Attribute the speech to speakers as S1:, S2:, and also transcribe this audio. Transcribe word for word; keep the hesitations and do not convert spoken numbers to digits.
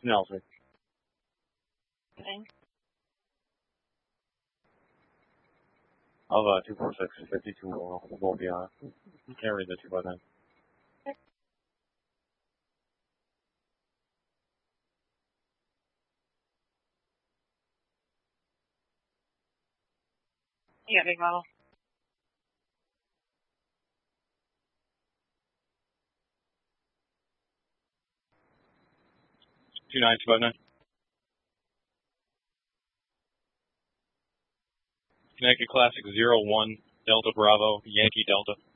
S1: Nelson.
S2: Okay.
S1: Of uh, two four six, fifty-two oral, will be on. You can't read the two by nine.
S2: Yeah, big bottle.
S1: Two nine, two five nine. Connecticut Classic zero one Delta Bravo Yankee Delta.